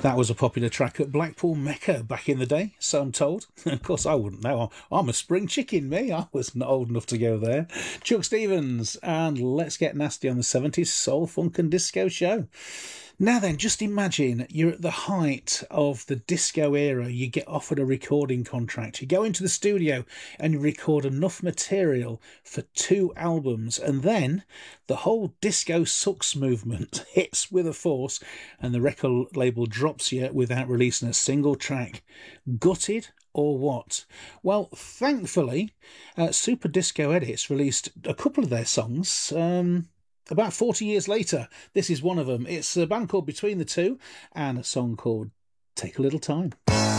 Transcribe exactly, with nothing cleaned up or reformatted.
That was a popular track at Blackpool Mecca back in the day, so I'm told. Of course, I wouldn't know. I'm a spring chicken, me. I was not old enough to go there. Chuck Stevens and Let's Get Nasty on the seventies Soul, Funk and Disco Show. Now then, just imagine you're at the height of the disco era. You get offered a recording contract. You go into the studio and you record enough material for two albums. And then the whole disco sucks movement hits with a force and the record label drops you without releasing a single track. Gutted or what? Well, thankfully, uh, Super Disco Edits released a couple of their songs um, about forty years later. This is one of them. It's a band called Between the Two and a song called Take a Little Time.